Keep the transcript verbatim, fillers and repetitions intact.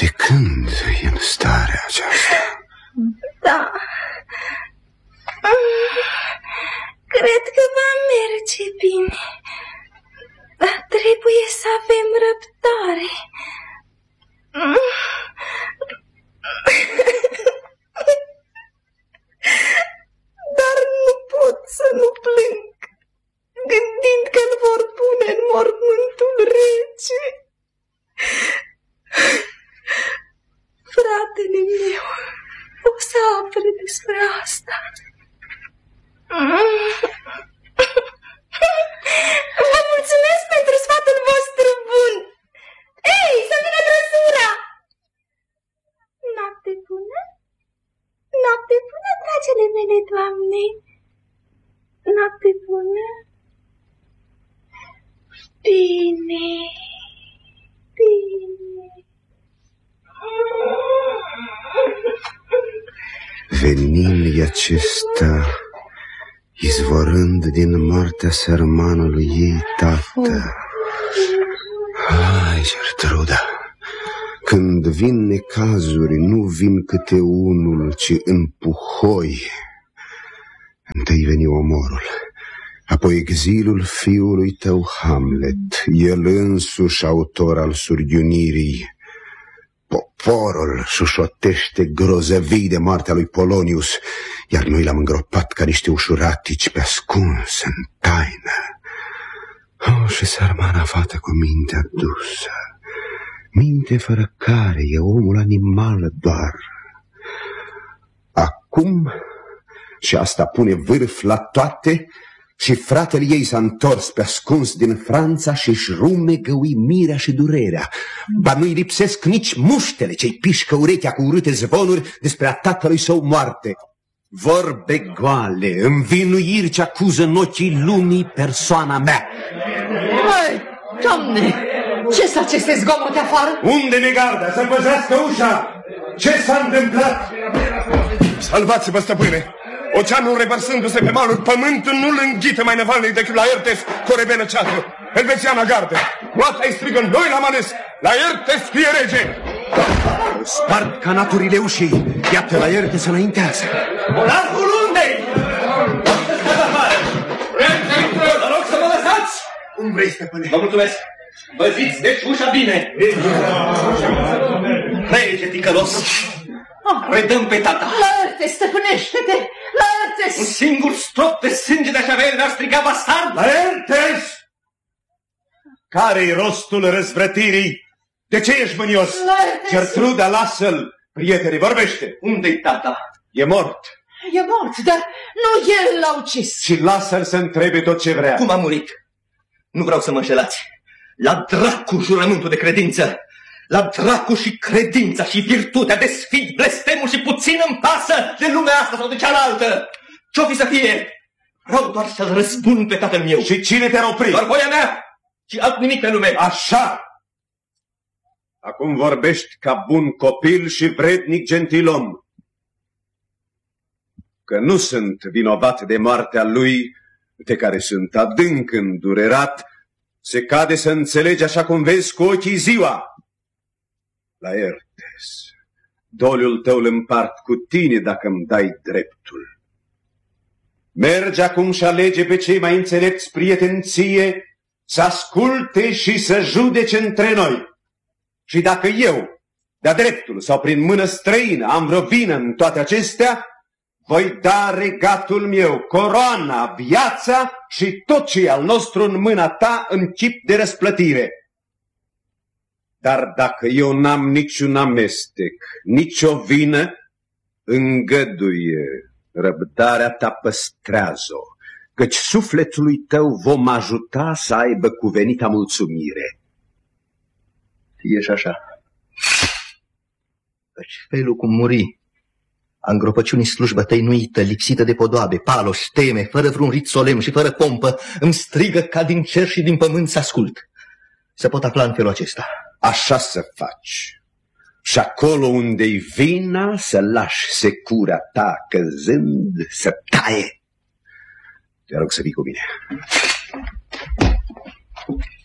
De când e în starea aceasta? Da. Cred că va merge bine. Dar trebuie să avem răbdare. Dar nu pot să nu plâng, gândind că îl vor pune în mormântul rece. Fratele meu o să afle despre asta. Vă mulțumesc pentru sfatul vostru bun. Ei, să vină trăsura! Noapte bună? Noapte bună, dragele mele, Doamne! Noapte bună! Bine, bine... Venin acesta, izvorând din moartea sărmanului ei tată. Hai, Gertruda, când vin necazuri, nu vin câte unul, ci în puhoi. Întâi veni omorul, apoi exilul fiului tău Hamlet, el însuși autor al surghiunirii. Poporul șușotește grozăvii de moartea lui Polonius, iar noi l-am îngropat ca niște ușuratici pe ascuns, în taină. Oh, și sărmana fată cu mintea dusă, minte fără care e omul animal doar. Acum, și asta pune vârf la toate, și fratele ei s-a întors pe ascuns din Franța și-și rumegă uimirea și durerea. Ba nu-i lipsesc nici muștele ce-i pișcă urechea cu urâte zvonuri despre a tatălui său moarte. Vorbe goale, învinuiri ce acuză în ochii lumii persoana mea. Hai, Doamne, ce-s aceste zgomote afară? Unde-ne garda? Să păzească ușa! Ce s-a întâmplat? Salvați-vă, stăpâne! Oceanul revărsându-se pe malul, pământul nu-l înghită mai năvalnic decât la Ertes, corebelă ceatră. Elvețiana gardă, moata-i strigă, noi l-am ales, la Ertes fie rege! Spart canaturile ușii, iată la Ertes înaintează. Monarhul unde-i? Vă rog să mă lăsați! Cum vrei, stăpâne? Vă mulțumesc! Văziți deci ușa bine! Rege ticălos! Redăm pe tata! La Ertes, stăpânește-te! La Ertes! Un singur strop de sânge de-aș avea n-ar striga bastard? La Ertes! Care-i rostul răzvrătirii? De ce ești mânios? Gertruda, lasă-l! Prietene, vorbește! Unde-i tata? E mort. E mort, dar nu el l-a ucis. Și lasă-l să întrebe tot ce vrea. Cum a murit? Nu vreau să mă înșelați. La dracu jurământul de credință! La dracu și credința și virtutea, desfid blestemul și puțin îmi pasă de lumea asta sau de cealaltă. Ce-o fi să fie? Vreau doar să-l răspund pe tatăl meu. Și cine te-ar opri? Doar voia mea și alt nimic pe lume. Așa! Acum vorbești ca bun copil și vrednic gentilom. Că nu sunt vinovat de moartea lui, de care sunt adânc îndurerat, se cade să înțelegi așa cum vezi cu ochii ziua. La Ertes, doliul tău îl împart cu tine dacă îmi dai dreptul. Mergi acum și alege pe cei mai înțelepți prieteni ție să asculte și să judece între noi. Și dacă eu, de-a dreptul sau prin mână străină, am vreo vină în toate acestea, voi da regatul meu, coroana, viața și tot ce e al nostru în mâna ta în chip de răsplătire. Dar dacă eu n-am niciun amestec, nicio vină, îngăduie, răbdarea ta păstrează-o, căci sufletului tău vom ajuta să aibă cuvenita mulțumire. Fie și așa. Căci felul cum muri, a îngropăciunii slujbă tăinuită, lipsită de podoabe, paloș, teme, fără vreun rit solemn și fără pompă, îmi strigă ca din cer și din pământ să ascult. Să pot afla în felul acesta. Așa să faci. Și acolo unde-i vina, să lași secura ta căzând să taie. Te rog să vii cu mine.